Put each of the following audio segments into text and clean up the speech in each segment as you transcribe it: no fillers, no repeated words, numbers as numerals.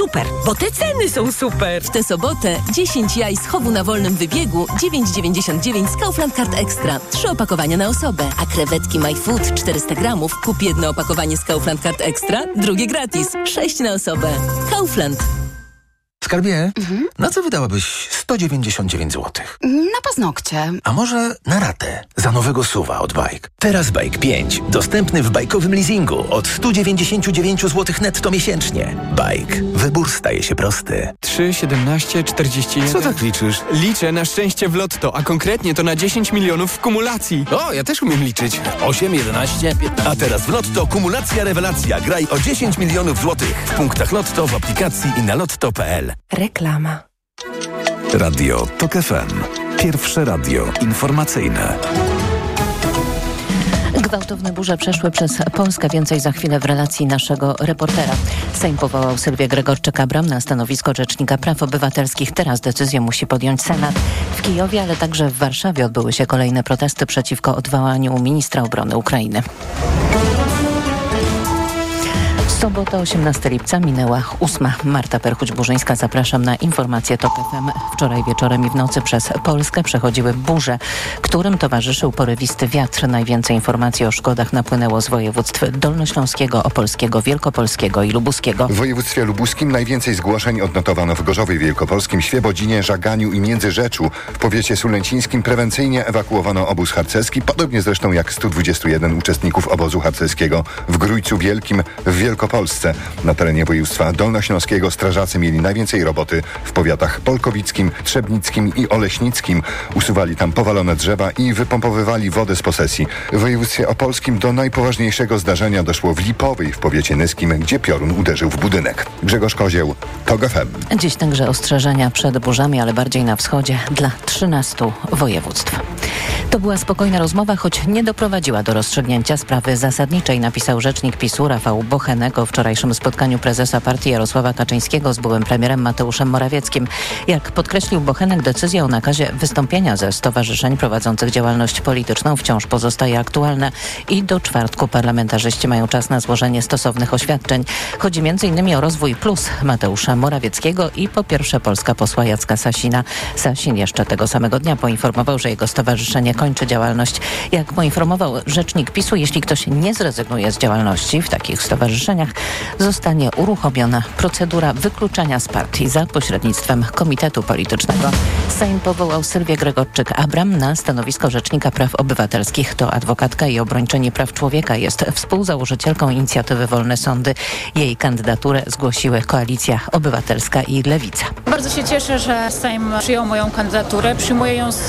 super, bo te ceny są super. W tę sobotę 10 jaj z chowu na wolnym wybiegu 9,99 z Kaufland Card Extra. 3 opakowania na osobę, a krewetki My Food 400 gramów kup jedno opakowanie z Kaufland Card Extra, drugie gratis. 6 na osobę. Kaufland. Skarbie, na co wydałabyś 199 zł? Na paznokcie. A może na ratę za nowego SUV-a od Bike? Teraz Bike 5. Dostępny w bajkowym leasingu od 199 zł netto miesięcznie. Bike. Wybór staje się prosty. 3, 17, 41... Co tak liczysz? Liczę na szczęście w lotto, a konkretnie to na 10 milionów w kumulacji. O, ja też umiem liczyć. 8, 11, 15... A teraz w Lotto kumulacja rewelacja. Graj o 10 milionów złotych. W punktach Lotto, w aplikacji i na lotto.pl. Reklama. Radio TOK FM. Pierwsze radio informacyjne. Gwałtowne burze przeszły przez Polskę. Więcej za chwilę w relacji naszego reportera. Sejm powołał Sylwię Gregorczyk-Abram na stanowisko Rzecznika Praw Obywatelskich. Teraz decyzję musi podjąć Senat. W Kijowie, ale także w Warszawie odbyły się kolejne protesty przeciwko odwołaniu ministra obrony Ukrainy. Sobota, 18 lipca, minęła 8. Marta Perchuć-Burzyńska, zapraszam na informacje TOK FM. Wczoraj wieczorem i w nocy przez Polskę przechodziły burze, którym towarzyszył porywisty wiatr. Najwięcej informacji o szkodach napłynęło z województw dolnośląskiego, opolskiego, wielkopolskiego i lubuskiego. W województwie lubuskim najwięcej zgłoszeń odnotowano w Gorzowie Wielkopolskim, Świebodzinie, Żaganiu i Międzyrzeczu. W powiecie sulęcińskim prewencyjnie ewakuowano obóz harcerski, podobnie zresztą jak 121 uczestników obozu harcerskiego w Grójcu Wielkim w Wielkopolsce. Na terenie województwa dolnośląskiego strażacy mieli najwięcej roboty w powiatach polkowickim, trzebnickim i oleśnickim. Usuwali tam powalone drzewa i wypompowywali wodę z posesji. W województwie opolskim do najpoważniejszego zdarzenia doszło w Lipowej w powiecie nyskim, gdzie piorun uderzył w budynek. Grzegorz Kozieł, TOK FM. Dziś także ostrzeżenia przed burzami, ale bardziej na wschodzie dla 13 województw. To była spokojna rozmowa, choć nie doprowadziła do rozstrzygnięcia sprawy zasadniczej, napisał rzecznik PiS-u Rafał Bochenek o wczorajszym spotkaniu prezesa partii Jarosława Kaczyńskiego z byłym premierem Mateuszem Morawieckim. Jak podkreślił Bochenek, decyzja o nakazie wystąpienia ze stowarzyszeń prowadzących działalność polityczną wciąż pozostaje aktualna i do czwartku parlamentarzyści mają czas na złożenie stosownych oświadczeń. Chodzi m.in. o Rozwój Plus Mateusza Morawieckiego i po pierwsze Polska posła Jacka Sasina. Sasin jeszcze tego samego dnia poinformował, że jego stowarzyszenie kończy działalność. Jak poinformował rzecznik PiS-u, jeśli ktoś nie zrezygnuje z działalności w takich stowarzyszeniach, zostanie uruchomiona procedura wykluczenia z partii za pośrednictwem Komitetu Politycznego. Sejm powołał Sylwię Gregorczyk-Abram na stanowisko Rzecznika Praw Obywatelskich. To adwokatka i obrończyni praw człowieka. Jest współzałożycielką inicjatywy Wolne Sądy. Jej kandydaturę zgłosiły Koalicja Obywatelska i Lewica. Bardzo się cieszę, że Sejm przyjął moją kandydaturę. Przyjmuję ją z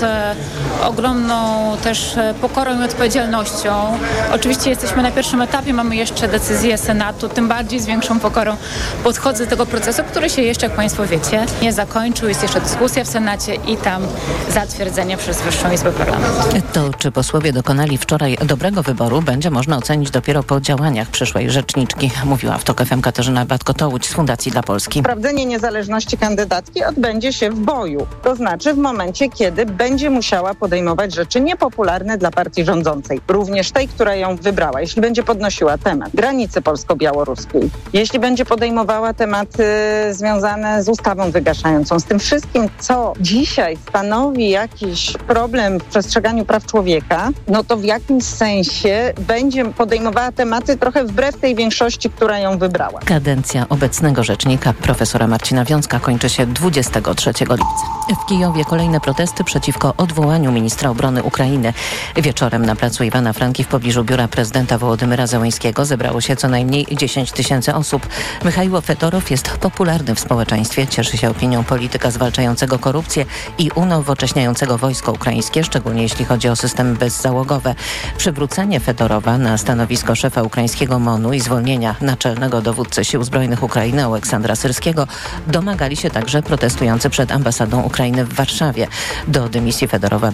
ogromną też pokorą i odpowiedzialnością. Oczywiście jesteśmy na pierwszym etapie, mamy jeszcze decyzję Senatu, tym bardziej z większą pokorą podchodzę do tego procesu, który się jeszcze, jak Państwo wiecie, nie zakończył. Jest jeszcze dyskusja w Senacie i tam zatwierdzenie przez Wyższą Izbę Parlamentu. To, czy posłowie dokonali wczoraj dobrego wyboru, będzie można ocenić dopiero po działaniach przyszłej rzeczniczki, mówiła w TOK FM Katarzyna Batko-Tołuć z Fundacji dla Polski. Sprawdzenie niezależności kandydatki odbędzie się w boju. To znaczy w momencie, kiedy będzie musiała podejmować rzeczy niepopularne dla partii rządzącej. Również tej, która ją wybrała. Jeśli będzie podnosiła temat granicy polsko-białoruskiej, jeśli będzie podejmowała tematy związane z ustawą wygaszającą, z tym wszystkim, co dzisiaj stanowi jakiś problem w przestrzeganiu praw człowieka, no to w jakimś sensie będzie podejmowała tematy trochę wbrew tej większości, która ją wybrała. Kadencja obecnego rzecznika profesora Marcina Wiącka kończy się 23 lipca. W Kijowie kolejne protesty przeciwko odwołaniu ministra obrony Ukrainy. Wieczorem na placu Iwana Franki w pobliżu biura prezydenta Wołodymyra Zełenskiego zebrało się co najmniej 10 000 osób. Michajło Fedorow jest popularny w społeczeństwie, cieszy się opinią polityka zwalczającego korupcję i unowocześniającego wojsko ukraińskie, szczególnie jeśli chodzi o systemy bezzałogowe. Przywrócenie Fedorowa na stanowisko szefa ukraińskiego MON-u i zwolnienia naczelnego dowódcy Sił Zbrojnych Ukrainy Aleksandra Syrskiego domagali się także protestujący przed ambasadą Ukrainy w Warszawie. Do dymisji Fedorowa doszło w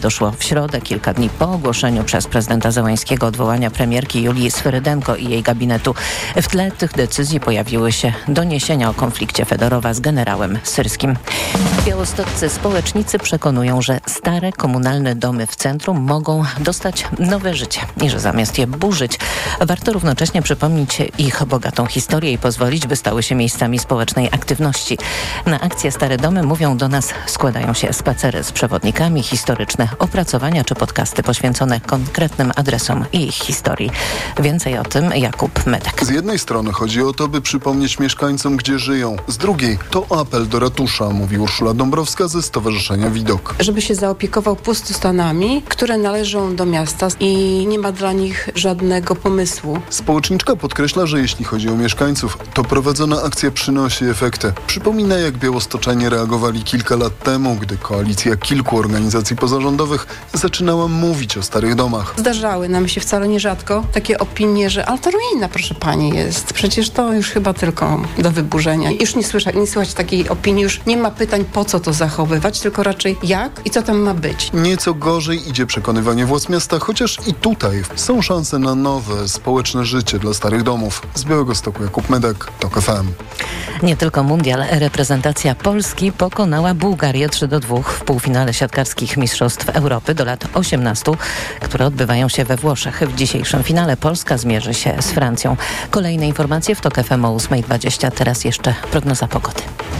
w środę, kilka dni po ogłoszeniu przez prezydenta Zełańskiego odwołania premierki Julii Sferydenko i jej gabinetu. W tle tych decyzji pojawiły się doniesienia o konflikcie Fedorowa z generałem syrskim. Białostoccy społecznicy przekonują, że stare komunalne domy w centrum mogą dostać nowe życie i że zamiast je burzyć, warto równocześnie przypomnieć ich bogatą historię i pozwolić, by stały się miejscami społecznej aktywności. Na akcję Stare Domy, mówią do nas, składają się spacery z przewodnikami, historyczne opracowania czy podcasty poświęcone konkretnym adresom i ich historii. Więcej o tym Jakub Medek. Z jednej strony chodzi o to, by przypomnieć mieszkańcom, gdzie żyją. Z drugiej to apel do ratusza, mówi Urszula Dąbrowska ze Stowarzyszenia Widok. Żeby się zaopiekował pustostanami, które należą do miasta i nie ma dla nich żadnego pomysłu. Społeczniczka podkreśla, że jeśli chodzi o mieszkańców, to prowadzona akcja przynosi efekty. Przypomina, jak białostoczanie reagowali kilka lat temu, gdy koalicja kilku organizacji pozarządowych zaczynała mówić o starych domach. Zdarzały nam się wcale nierzadko takie opinie, że ale to ruina, proszę pani, jest. Przecież to już chyba tylko do wyburzenia. Już nie słychać takiej opinii, już nie ma pytań, po co to zachowywać, tylko raczej jak i co tam ma być. Nieco gorzej idzie przekonywanie władz miasta, chociaż i tutaj są szanse na nowe, społeczne życie dla starych domów. Z Białegostoku Jakub Medek, TOK FM. Nie tylko mundial, reprezentacja Polski pokonała Bułgarię 3-2 w półfinale siatkarskich Mistrzostw Europy do lat 18, które odbywają się we Włoszech. W dzisiejszym finale Polska zmierzy się z Francją. Kolejne informacje w TOK FM o 8:20. Teraz jeszcze prognoza pogody.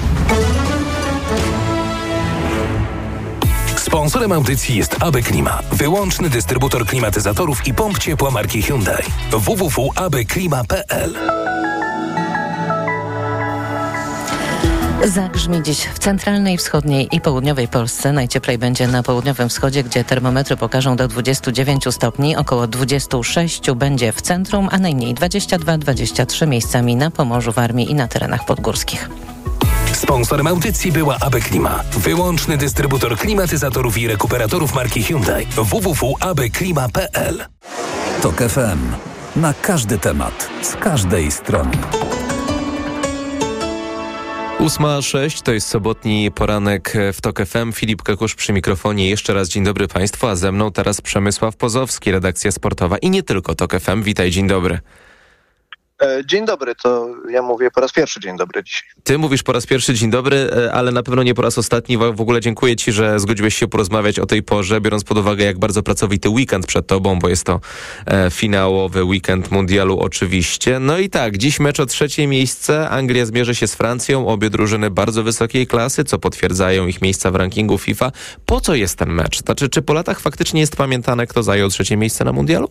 Sponsorem audycji jest AB Klima, wyłączny dystrybutor klimatyzatorów i pomp ciepła marki Hyundai. www.abklima.pl. Zagrzmi dziś w centralnej, wschodniej i południowej Polsce. Najcieplej będzie na południowym wschodzie, gdzie termometry pokażą do 29 stopni. Około 26 będzie w centrum, a najmniej 22-23 miejscami na Pomorzu, Warmii i na terenach podgórskich. Sponsorem audycji była AB Klima, wyłączny dystrybutor klimatyzatorów i rekuperatorów marki Hyundai. www.abklima.pl. TOK FM. Na każdy temat, z każdej strony. 8:06 to jest sobotni poranek w TOK FM. Filip Kakusz przy mikrofonie. Jeszcze raz dzień dobry Państwu, a ze mną teraz Przemysław Pozowski, redakcja sportowa i nie tylko TOK FM. Witaj, dzień dobry. Dzień dobry, to ja mówię po raz pierwszy dzień dobry dzisiaj. Ty mówisz po raz pierwszy dzień dobry, ale na pewno nie po raz ostatni. W ogóle dziękuję Ci, że zgodziłeś się porozmawiać o tej porze, biorąc pod uwagę, jak bardzo pracowity weekend przed Tobą, bo jest to finałowy weekend mundialu oczywiście. No i tak, dziś mecz o 3. miejsce. Anglia zmierzy się z Francją. Obie drużyny bardzo wysokiej klasy, co potwierdzają ich miejsca w rankingu FIFA. Po co jest ten mecz? Znaczy, czy po latach faktycznie jest pamiętane, kto zajął 3. miejsce na mundialu?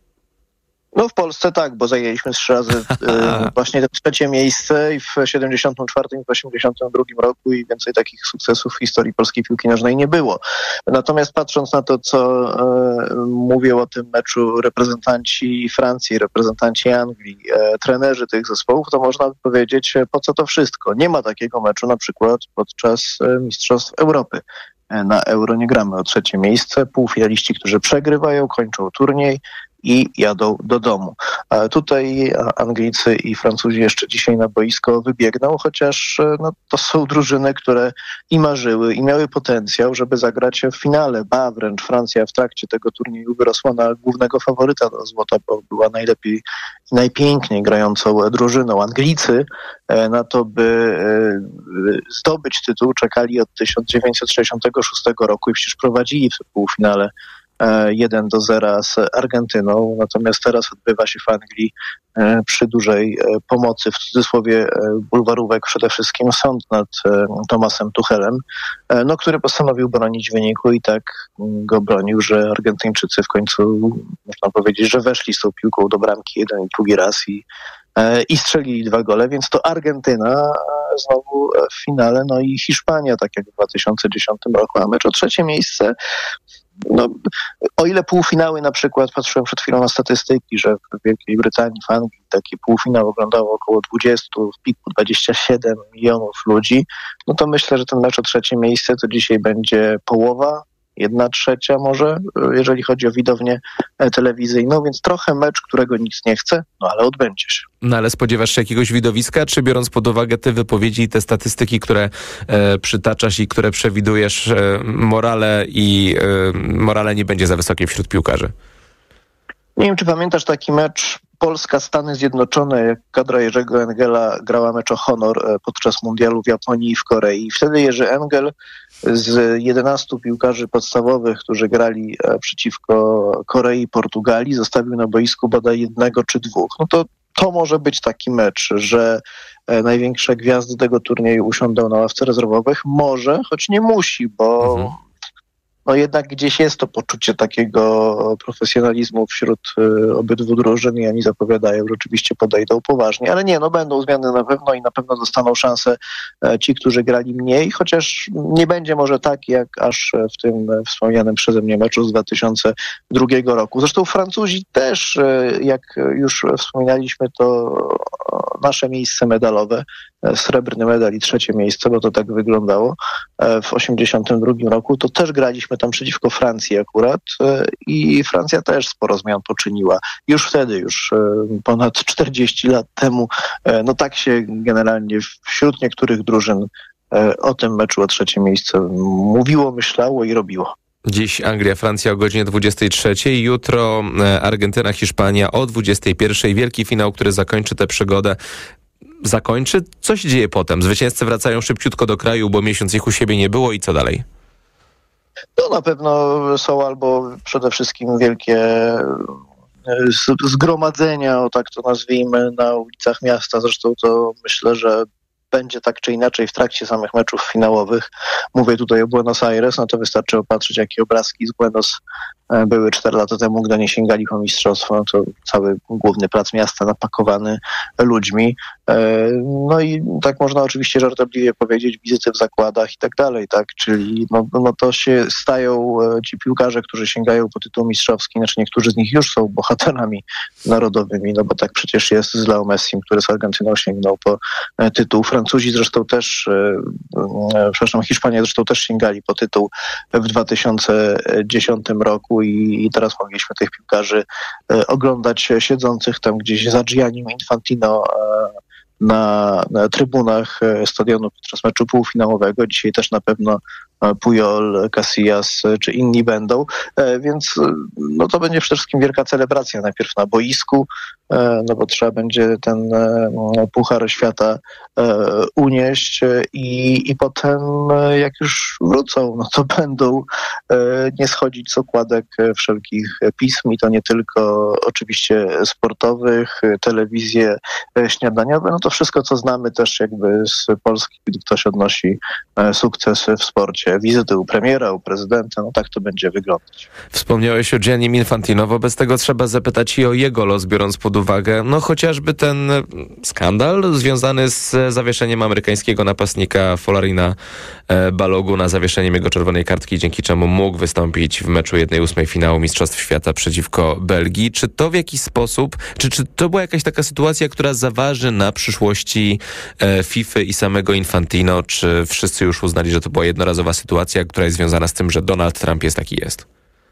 No w Polsce tak, bo zajęliśmy 3 razy właśnie to 3. miejsce i w 74 i w 82 roku i więcej takich sukcesów w historii polskiej piłki nożnej nie było. Natomiast patrząc na to, co mówią o tym meczu reprezentanci Francji, reprezentanci Anglii, trenerzy tych zespołów, to można by powiedzieć, po co to wszystko. Nie ma takiego meczu na przykład podczas Mistrzostw Europy. Na Euro nie gramy o 3. miejsce. Półfinaliści, którzy przegrywają, kończą turniej i jadą do domu. A tutaj Anglicy i Francuzi jeszcze dzisiaj na boisko wybiegną, chociaż to są drużyny, które i marzyły, i miały potencjał, żeby zagrać w finale. Ba, wręcz Francja w trakcie tego turnieju wyrosła na głównego faworyta do złota, bo była najlepiej i najpiękniej grającą drużyną. Anglicy na to, by zdobyć tytuł, czekali od 1966 roku i przecież prowadzili w półfinale 1-0 z Argentyną, natomiast teraz odbywa się w Anglii przy dużej pomocy, w cudzysłowie bulwarówek, przede wszystkim sąd nad Thomasem Tuchelem, który postanowił bronić wyniku i tak go bronił, że Argentyńczycy w końcu, można powiedzieć, że weszli z tą piłką do bramki jeden i drugi raz i strzelili 2 gole, więc to Argentyna znowu w finale, no i Hiszpania, tak jak w 2010 roku, a mecz o 3. miejsce. No, o ile półfinały na przykład, patrzyłem przed chwilą na statystyki, że w Wielkiej Brytanii, w Anglii taki półfinał oglądało około 20, w piku 27 milionów ludzi, no to myślę, że ten mecz o 3. miejsce to dzisiaj będzie połowa 1/3 może, jeżeli chodzi o widownię telewizyjną, więc trochę mecz, którego nikt nie chce, ale odbędzie się. No ale spodziewasz się jakiegoś widowiska, czy biorąc pod uwagę te wypowiedzi i te statystyki, które przytaczasz i które przewidujesz, morale nie będzie za wysokie wśród piłkarzy? Nie wiem, czy pamiętasz taki mecz Polska-Stany Zjednoczone, jak kadra Jerzego Engela grała mecz o honor podczas mundialu w Japonii i w Korei. I wtedy Jerzy Engel z 11 piłkarzy podstawowych, którzy grali przeciwko Korei i Portugalii, zostawił na boisku bodaj 1 czy 2. No to może być taki mecz, że największe gwiazdy tego turnieju usiądą na ławce rezerwowych. Może, choć nie musi, bo jednak gdzieś jest to poczucie takiego profesjonalizmu wśród obydwu drużyn i oni zapowiadają, że oczywiście podejdą poważnie. Ale nie, będą zmiany na pewno i na pewno dostaną szansę ci, którzy grali mniej, chociaż nie będzie może tak, jak aż w tym wspomnianym przeze mnie meczu z 2002 roku. Zresztą Francuzi też, jak już wspominaliśmy, to nasze miejsce medalowe, srebrny medal i 3. miejsce, bo to tak wyglądało w 1982 roku, to też graliśmy tam przeciwko Francji akurat i Francja też sporo zmian poczyniła. Już wtedy, ponad 40 lat temu, tak się generalnie wśród niektórych drużyn o tym meczu o 3. miejsce mówiło, myślało i robiło. Dziś Anglia, Francja o godzinie 23, jutro Argentyna, Hiszpania o 21. Wielki finał, który zakończy tę przygodę. Co się dzieje potem? Zwycięzcy wracają szybciutko do kraju, bo miesiąc ich u siebie nie było i co dalej? Na pewno są albo przede wszystkim wielkie zgromadzenia, tak to nazwijmy, na ulicach miasta. Zresztą to myślę, że będzie tak czy inaczej w trakcie samych meczów finałowych. Mówię tutaj o Buenos Aires, to wystarczy opatrzyć, jakie obrazki z Buenos były 4 lata temu, gdy nie sięgali po mistrzostwo. To cały główny plac miasta napakowany ludźmi. I tak można oczywiście żartobliwie powiedzieć, wizyty w zakładach i tak dalej, tak? Czyli to się stają ci piłkarze, którzy sięgają po tytuł mistrzowski, niektórzy z nich już są bohaterami narodowymi, bo tak przecież jest z Leo Messim, który z Argentyną sięgnął po tytuł. Francuzi zresztą też, Hiszpanie zresztą też sięgali po tytuł w 2010 roku i teraz mogliśmy tych piłkarzy oglądać siedzących tam gdzieś za Giannim Infantino na trybunach stadionu podczas meczu półfinałowego. Dzisiaj też na pewno Puyol, Casillas czy inni będą, więc to będzie przede wszystkim wielka celebracja najpierw na boisku, bo trzeba będzie ten Puchar Świata unieść i potem jak już wrócą, to będą nie schodzić z okładek wszelkich pism i to nie tylko oczywiście sportowych, telewizje śniadaniowe, to wszystko co znamy też jakby z Polski, gdy ktoś odnosi sukces w sporcie. Wizyty u premiera, u prezydenta, tak to będzie wyglądać. Wspomniałeś o Giannim Infantino, wobec tego trzeba zapytać i o jego los, biorąc pod uwagę chociażby ten skandal związany z zawieszeniem amerykańskiego napastnika Folarina Baloguna, zawieszeniem jego czerwonej kartki, dzięki czemu mógł wystąpić w meczu 1/8 finału Mistrzostw Świata przeciwko Belgii. Czy to w jakiś sposób, czy to była jakaś taka sytuacja, która zaważy na przyszłości FIFA i samego Infantino, czy wszyscy już uznali, że to była jednorazowa sytuacja, która jest związana z tym, że Donald Trump jest taki jest?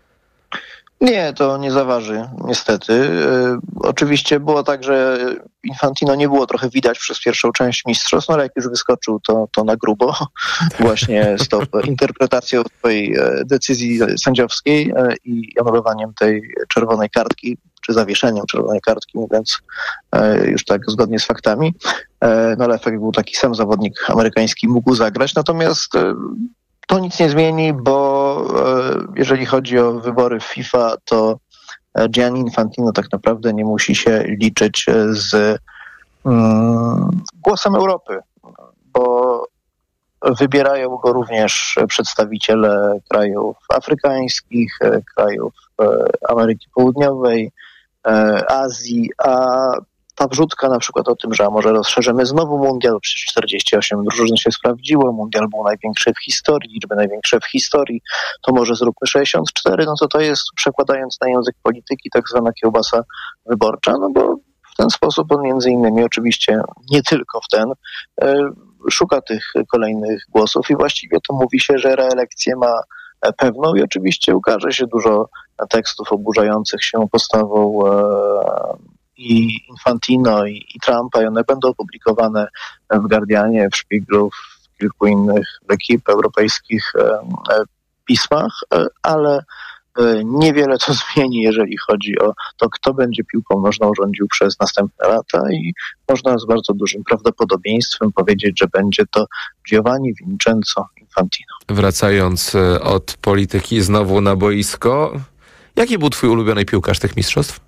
Nie, to nie zaważy, niestety. Oczywiście było tak, że Infantino nie było trochę widać przez pierwszą część mistrzostw, ale jak już wyskoczył, to na grubo. Właśnie z tą interpretacją swojej decyzji sędziowskiej i anulowaniem tej czerwonej kartki, czy zawieszeniem czerwonej kartki, mówiąc już tak zgodnie z faktami. Ale efekt był taki, sam zawodnik amerykański mógł zagrać, natomiast to nic nie zmieni, bo jeżeli chodzi o wybory w FIFA, to Gianni Infantino tak naprawdę nie musi się liczyć z głosem Europy, bo wybierają go również przedstawiciele krajów afrykańskich, krajów Ameryki Południowej, Azji, a ta wrzutka na przykład o tym, że może rozszerzymy znowu mundial, przecież 48 drużyn się sprawdziło, mundial był największy w historii, liczby największe w historii, to może zróbmy 64, to jest, przekładając na język polityki, tak zwana kiełbasa wyborcza, bo w ten sposób on między innymi, oczywiście nie tylko w ten, szuka tych kolejnych głosów i właściwie to mówi się, że reelekcję ma pewną i oczywiście ukaże się dużo tekstów oburzających się postawą i Infantino i Trumpa i one będą opublikowane w Guardianie, w Spiegelu, w kilku innych ekip europejskich pismach, ale niewiele to zmieni, jeżeli chodzi o to, kto będzie piłką nożną rządził przez następne lata i można z bardzo dużym prawdopodobieństwem powiedzieć, że będzie to Giovanni Vincenzo Infantino. Wracając od polityki znowu na boisko, jaki był twój ulubiony piłkarz tych mistrzostw?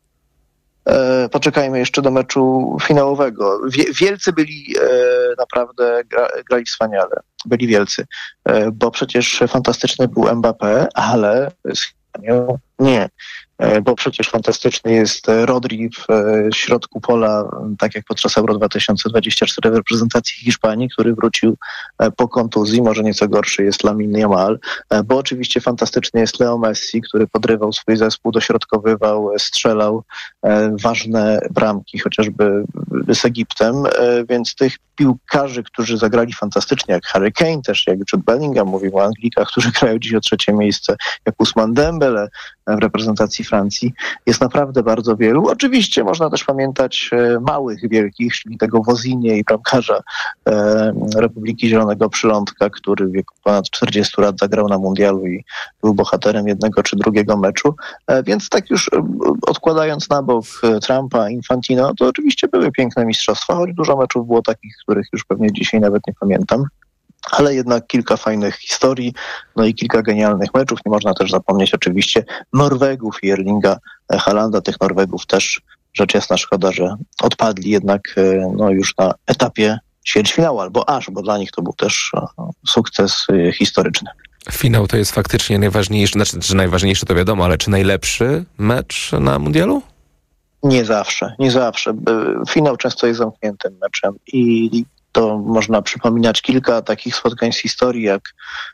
Poczekajmy jeszcze do meczu finałowego. Wielcy byli naprawdę, grali wspaniale. Byli wielcy, bo przecież fantastyczny był Mbappé, ale z Hiszpanią nie. Bo przecież fantastyczny jest Rodri w środku pola, tak jak podczas Euro 2024 w reprezentacji Hiszpanii, który wrócił po kontuzji, może nieco gorszy jest Lamine Yamal, bo oczywiście fantastyczny jest Leo Messi, który podrywał swój zespół, dośrodkowywał, strzelał ważne bramki, chociażby z Egiptem, więc tych piłkarzy, którzy zagrali fantastycznie, jak Harry Kane też, jak Jude Bellingham, mówił o Anglikach, którzy grają dziś o 3. miejsce, jak Ousmane Dembele w reprezentacji Francji, jest naprawdę bardzo wielu. Oczywiście można też pamiętać małych, wielkich, czyli tego Wozinie i bramkarza Republiki Zielonego Przylądka, który w wieku ponad 40 lat zagrał na mundialu i był bohaterem jednego czy drugiego meczu. Więc tak już odkładając na bok Trumpa, Infantino, to oczywiście były piękne mistrzostwa, choć dużo meczów było takich, których już pewnie dzisiaj nawet nie pamiętam. Ale jednak kilka fajnych historii, no i kilka genialnych meczów. Nie można też zapomnieć oczywiście Norwegów i Erlinga Haalanda. Tych Norwegów też rzecz jasna szkoda, że odpadli jednak no już na etapie ćwierćfinału, bo dla nich to był też sukces historyczny. Finał to jest faktycznie najważniejszy, znaczy, że najważniejszy to wiadomo, ale czy najlepszy mecz na mundialu? Nie zawsze. Finał często jest zamkniętym meczem i to można przypominać kilka takich spotkań z historii, jak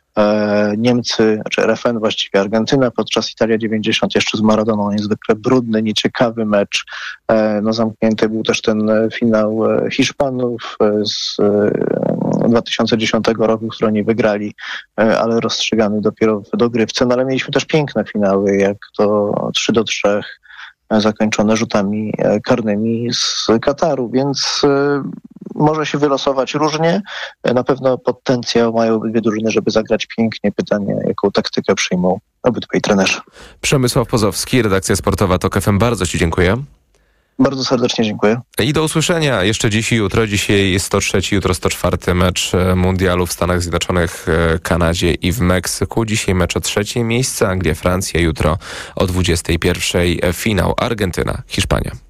Niemcy, czy RFN właściwie Argentyna podczas Italia 90 jeszcze z Maradoną, niezwykle brudny, nieciekawy mecz. No zamknięty był też ten finał Hiszpanów z 2010 roku, który oni wygrali, ale rozstrzygany dopiero w dogrywce. No ale mieliśmy też piękne finały, jak to 3-3 zakończone rzutami karnymi z Kataru, więc może się wylosować różnie. Na pewno potencjał mają obydwie drużyny, żeby zagrać pięknie. Pytanie, jaką taktykę przyjmą obydwaj trenerzy. Przemysław Pozowski, redakcja sportowa TOK FM. Bardzo ci dziękuję. Bardzo serdecznie dziękuję. I do usłyszenia jeszcze dziś i jutro. Dzisiaj jest 103, jutro 104 mecz mundialu w Stanach Zjednoczonych, Kanadzie i w Meksyku. Dzisiaj mecz o 3. miejsce, Anglia, Francja. Jutro o 21 finał Argentyna, Hiszpania.